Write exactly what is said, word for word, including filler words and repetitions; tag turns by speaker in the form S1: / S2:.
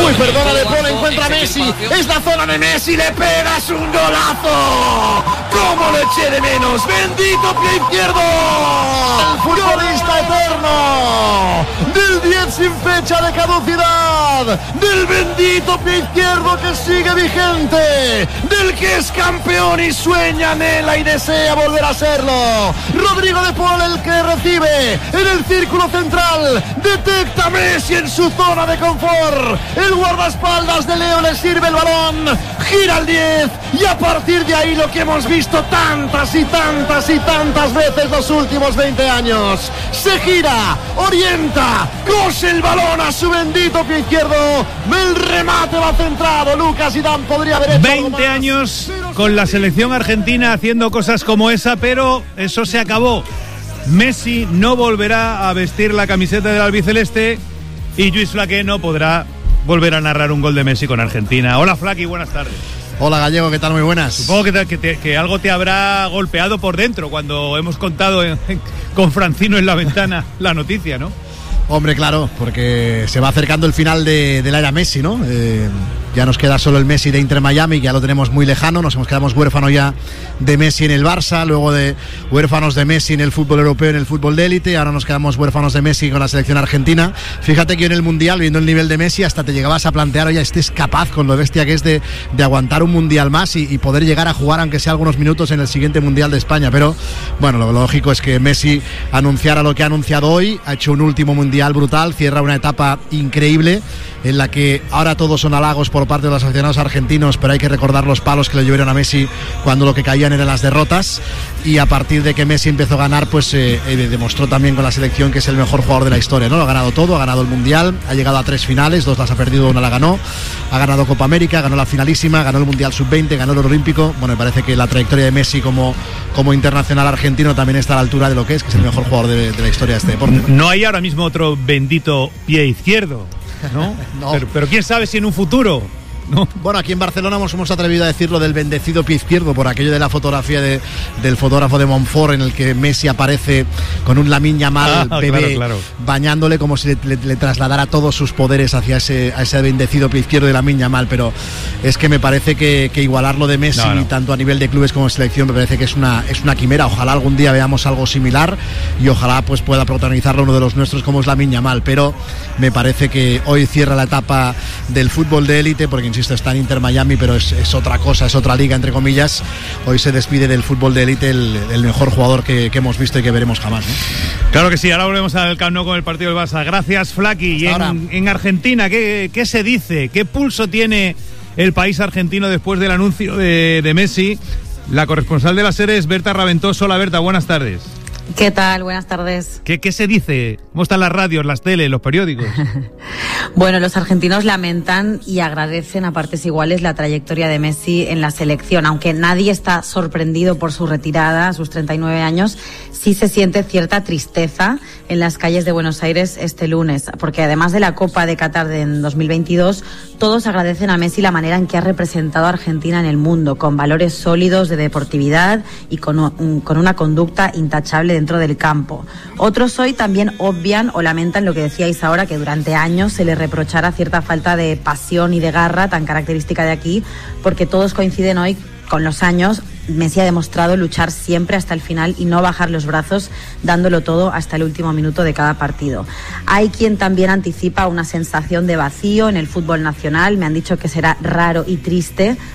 S1: Uy, perdona, De Paul, encuentra a Messi. Es la zona de Messi, le pegas un golazo. ¿Cómo le eché de menos? Bendito pie izquierdo. El futbolista eterno del diez sin fecha de caducidad, del bendito pie izquierdo que sigue vigente, del que es campeón y sueña, anhela y desea volver a serlo. Rodrigo De Paul, el que recibe en el círculo central, detecta a Messi en su zona de confort. El guardaespaldas de Leo le sirve el balón, gira el diez y a partir de ahí lo que hemos visto tantas y tantas y tantas veces los últimos veinte años. Se gira, orienta, cose el balón a su bendito pie izquierdo. El remate va centrado. Lucas Zidane podría haber hecho
S2: veinte años con la selección argentina haciendo cosas como esa, pero eso se acabó. Messi no volverá a vestir la camiseta del albiceleste y Lluís Flaque no podrá volver a narrar un gol de Messi con Argentina. Hola, Flaque, buenas tardes.
S1: Hola, Gallego, ¿qué tal? Muy buenas.
S2: Supongo que, te, que, te, que algo te habrá golpeado por dentro cuando hemos contado en, en, con Francino en la ventana la noticia, ¿no?
S1: Hombre, claro, porque se va acercando el final de, de la era Messi, ¿no? Eh, ya nos queda solo el Messi de Inter Miami, que ya lo tenemos muy lejano. Nos hemos quedado huérfanos ya de Messi en el Barça, luego de huérfanos de Messi en el fútbol europeo, en el fútbol de élite. Ahora nos quedamos huérfanos de Messi con la selección argentina. Fíjate que en el Mundial, viendo el nivel de Messi, hasta te llegabas a plantear, oye, este es capaz, con lo bestia que es, de, de aguantar un Mundial más y, y poder llegar a jugar, aunque sea algunos minutos, en el siguiente Mundial de España. Pero, bueno, lo lógico es que Messi anunciara lo que ha anunciado hoy. Ha hecho un último Mundial brutal, cierra una etapa increíble en la que ahora todos son halagos por parte de los aficionados argentinos, pero hay que recordar los palos que le llevaron a Messi cuando lo que caían eran las derrotas, y a partir de que Messi empezó a ganar, pues eh, eh, demostró también con la selección que es el mejor jugador de la historia, ¿no? Lo ha ganado todo, ha ganado el Mundial, ha llegado a tres finales, dos las ha perdido, una la ganó, ha ganado Copa América, ganó la finalísima, ganó el Mundial sub veinte, ganó el Oro Olímpico. Bueno, me parece que la trayectoria de Messi como, como internacional argentino también está a la altura de lo que es, que es el mejor jugador de, de la historia de este deporte.
S2: No hay ahora mismo otro bendito pie izquierdo, ¿no? No. Pero, pero quién sabe si en un futuro, ¿no?
S1: Bueno, aquí en Barcelona nos hemos atrevido a decirlo del bendecido pie izquierdo por aquello de la fotografía de, del fotógrafo de Montfort, en el que Messi aparece con un Lamine Yamal ah, bebé, claro, claro, bañándole como si le, le, le trasladara todos sus poderes hacia ese, a ese bendecido pie izquierdo de Lamine Yamal. Pero es que me parece que, que igualarlo de Messi, no, no. tanto a nivel de clubes como de selección, me parece que es una, es una quimera. Ojalá algún día veamos algo similar y ojalá pues pueda protagonizarlo uno de los nuestros como es Lamine Yamal. Pero me parece que hoy cierra la etapa del fútbol de élite, porque insisto, está en Inter Miami, pero es, es otra cosa, es otra liga, entre comillas. Hoy se despide del fútbol de élite el, el mejor jugador que, que hemos visto y que veremos jamás, ¿no?
S2: Claro que sí. Ahora volvemos al Camp Nou con el partido del Barça. Gracias, Flaqui. Y en, en Argentina, ¿qué, ¿qué se dice? ¿Qué pulso tiene el país argentino después del anuncio de, de Messi? La corresponsal de la serie es Berta Raventoso. Hola, Berta, buenas tardes.
S3: ¿Qué tal? Buenas tardes.
S2: ¿Qué, qué se dice? ¿Cómo están las radios, las teles, los periódicos?
S3: Bueno, los argentinos lamentan y agradecen a partes iguales la trayectoria de Messi en la selección. Aunque nadie está sorprendido por su retirada a sus treinta y nueve años, sí se siente cierta tristeza en las calles de Buenos Aires este lunes, porque además de la Copa de Qatar de en dos mil veintidós, todos agradecen a Messi la manera en que ha representado a Argentina en el mundo, con valores sólidos de deportividad y con, un, con una conducta intachable dentro del campo. Otros hoy también obvian o lamentan lo que decíais ahora, que durante años se le reprochara cierta falta de pasión y de garra tan característica de aquí, porque todos coinciden hoy con los años. Messi ha demostrado luchar siempre hasta el final y no bajar los brazos, dándolo todo hasta el último minuto de cada partido. Hay quien también anticipa una sensación de vacío en el fútbol nacional. Me han dicho que será raro y triste